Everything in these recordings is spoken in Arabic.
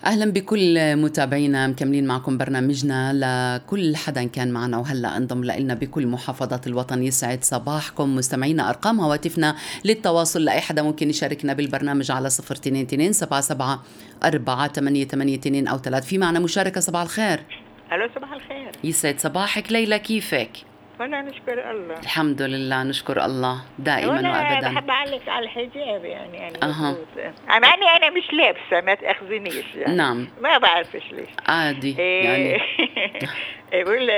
أهلا بكل متابعينا، مكملين معكم برنامجنا لكل حدا كان معنا وهلأ انضم لنا بكل محافظات الوطن. يسعد صباحكم مستمعينا. أرقام هواتفنا للتواصل لأي حدا ممكن يشاركنا بالبرنامج على 022 77 488 أو 3. في معنا مشاركة. صباح الخير. ألو صباح الخير. يسعد صباحك ليلى، كيفك؟ أنا نشكر الله. الحمد لله، نشكر الله دائما وأبدا. بحب أعلق على الحجاب يعني أنا مش لابسة، ما تأخذنيش يعني. نعم، ما بعرفش ليش عادي يعني. يقول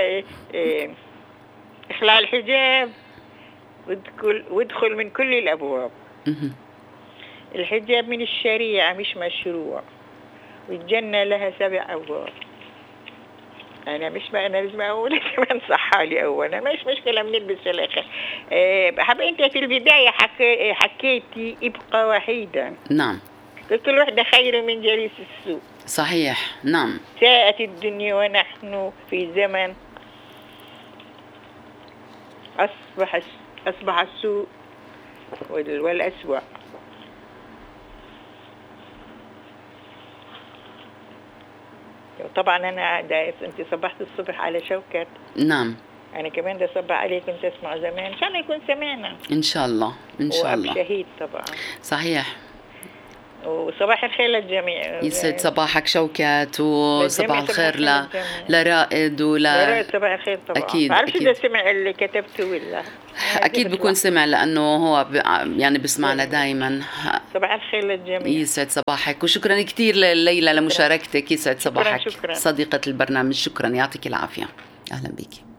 اخلع الحجاب وادخل من كل الأبواب. الحجاب من الشريعة مش مشروع، والجنة لها 7 أبواب. أنا مش معقولة كمان صحالي أولا، مش مشكلة بنلبس الأخر. بحب أنت في البداية حكيتي ابقى وحيدا. نعم. كل وحدة خير من جليس السوء. صحيح. نعم. ساءت الدنيا ونحن في زمن أصبح السوء والأسوأ. طبعا أنا أنت صبحت الصبح على شوكت. نعم. أنا كمان ده صبح عليك، كنت أسمع زمان، إن شاء الله يكون سمعنا إن شاء الله إن شاء الله. شهيد طبعا. صحيح. وصباح الخير للجميع. يسعد صباحك شوكت، وصباح الخير لرائد رائد صباح الخير طبعا. أكيد. بعرفش إذا سمع اللي كتبته ولا أكيد بيكون سمع، لأنه هو يعني بسمعنا دائما. صباح الخير للجميع. يسعد صباحك، وشكرا كتير ليلى لمشاركتك. يسعد صباحك. شكرا. صديقة البرنامج، شكرا، يعطيك العافية. أهلا بك.